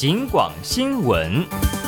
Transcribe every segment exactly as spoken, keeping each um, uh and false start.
警广新闻。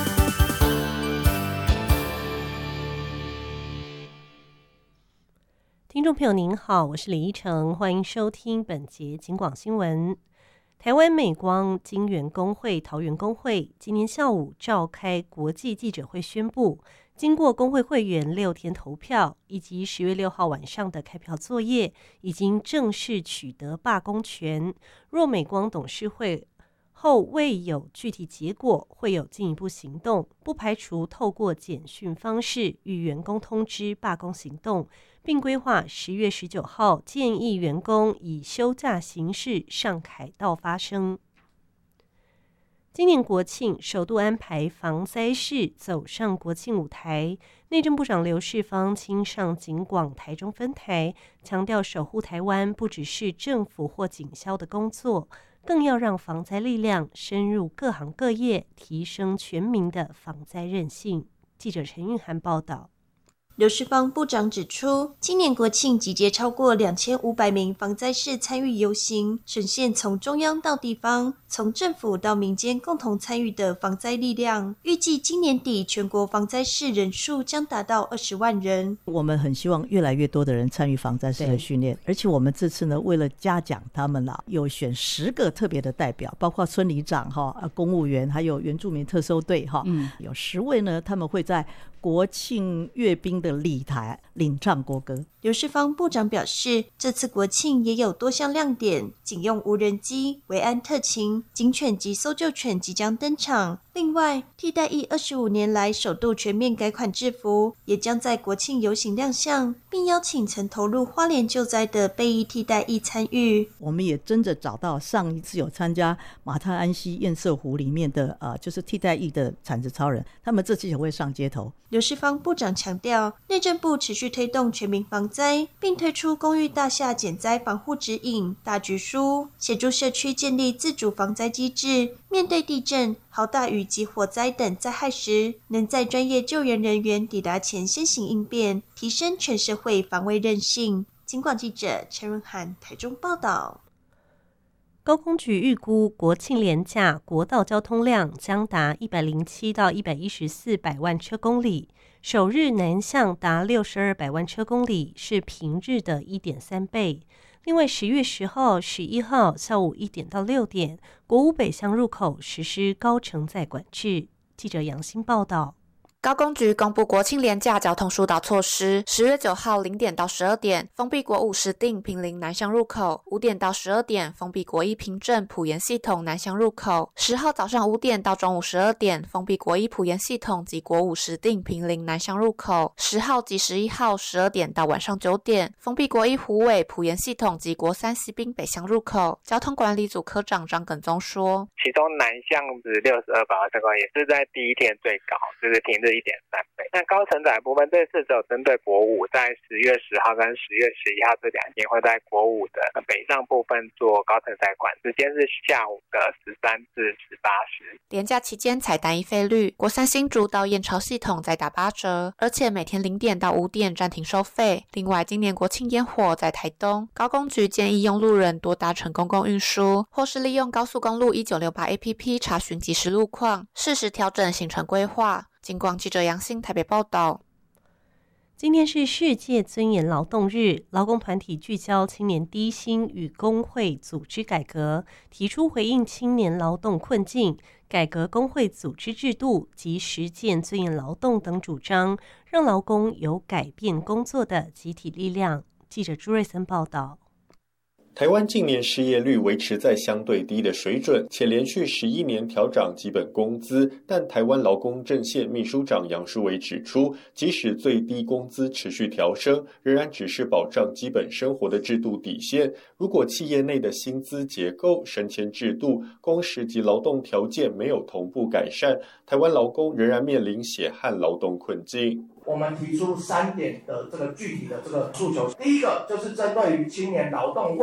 听众朋友您好，我是李依晨，欢迎收听本节警广新闻。台湾美光晶圆工会桃园工会今天下午召开国际记者会，宣布经过工会会员六天投票以及十月六号晚上的开票作业，已经正式取得罢工权。若美光董事会后未有具体结果，会有进一步行动，不排除透过简讯方式与员工通知罢工行动，并规划十月十九号建议员工以休假形式上凯道发声。今年国庆首度安排防灾士走上国庆舞台，内政部长刘世芳亲上警广台中分台，强调守护台湾不只是政府或警消的工作，更要让防灾力量深入各行各业，提升全民的防灾韧性。记者陈韵涵报道。 刘世芳部长指出，今年国庆集结超过两千五百名防灾士参与游行，呈现从中央到地方，从政府到民间共同参与的防灾力量。预计今年底全国防灾士人数将达到二十万人。 我们很希望越来越多的人参与防灾士的训练，而且我们这次呢，为了嘉奖他们啦，有选十个特别的代表，包括村里长哈、公务员，还有原住民特搜队哈、嗯，有十位呢，他们会在国庆阅兵的礼台领唱国歌。 刘世芳部长表示，这次国庆也有多项亮点，警用无人机、维安特勤、警犬及搜救犬即将登场。另外，替代役二十五年来首度全面改款制服，也将在国庆游行亮相，并邀请曾投入花莲救灾的备役替代役参与。 我们也真的找到上一次有参加马太安溪堰塞湖里面的呃，就是替代役的产子超人，他们这次也会上街头。 刘世芳部长强调，内政部持续推动全民防灾，并推出公寓大厦减灾防护指引、大局书，协助社区建立自主防灾机制。面对地震、豪大雨及火灾等灾害时，能在专业救援人员抵达前先行应变，提升全社会防卫韧性。警广记者陈润涵台中报道。 高工局预估国庆连假国道交通量将达一百零七到一百一十四百万车公里，首日南向达六十二百万车公里，是平日的 一点三倍。另外，十月十号、十一号下午一点到六点，国五北向入口实施高承载管制。记者杨欣报道。 高工局公布国庆连假交通疏导措施，十月九号零点到十二点封闭国五石碇坪林南向入口，五点到十二点封闭国一平镇埔盐系统南向入口，十号早上五点到中午十二点封闭国一埔盐系统及国五石碇坪林南向入口，十号及十一号十二点到晚上九点封闭国一虎尾埔盐系统及国三西滨北向入口。交通管理组科长张耿宗说， 其中南向是六十二百万车公里，也是在第一天最高，就是平日一点三倍。那高承载部分这次只有针对国五，在十月十号跟十月十一号这两天会在国五的北上部分做高承载管，时间是下午的十三至十八时。 连假期间采单一费率，国三新竹到燕巢系统再打八折，而且每天零点到五点暂停收费。另外，今年国庆烟火在台东，高工局建议用路人多搭乘公共运输，或是利用高速公路一九六八 A P P 查询即时路况，适时调整行程规划。警广记者杨欣台北报道。 今天是世界尊严劳动日，劳工团体聚焦青年低薪与工会组织改革，提出回应青年劳动困境、改革工会组织制度及实践尊严劳动等主张，让劳工有改变工作的集体力量。记者朱瑞森报道。 台湾近年失业率维持在相对低的水准，且连续十一年调涨基本工资，但台湾劳工阵线秘书长杨淑维指出，即使最低工资持续调升，仍然只是保障基本生活的制度底线。如果企业内的薪资结构、升迁制度、工时及劳动条件没有同步改善，台湾劳工仍然面临血汗劳动困境。 我们提出三点的这个具体的这个诉求，第一个就是针对于青年劳动